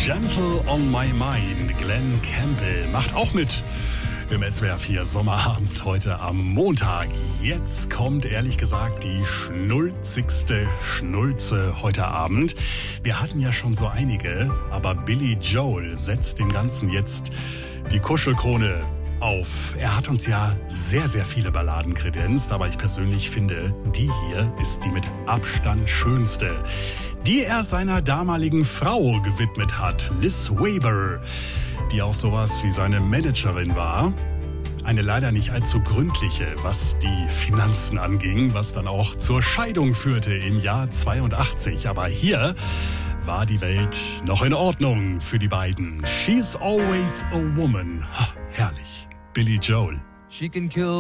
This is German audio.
Gentle on My Mind. Glenn Campbell macht auch mit im SWR 4 Sommerabend heute am Montag. Jetzt kommt ehrlich gesagt die schnulzigste Schnulze heute Abend. Wir hatten ja schon so einige, aber Billy Joel setzt dem Ganzen jetzt die Kuschelkrone auf. Er hat uns ja sehr, sehr viele Balladen kredenzt, aber ich persönlich finde, die hier ist die mit Abstand schönste, die er seiner damaligen Frau gewidmet hat, Liz Weber, die auch sowas wie seine Managerin war. Eine leider nicht allzu gründliche, was die Finanzen anging, was dann auch zur Scheidung führte im Jahr 82. Aber hier war die Welt noch in Ordnung für die beiden. She's always a woman. Ha, herrlich. Billy Joel. She can kill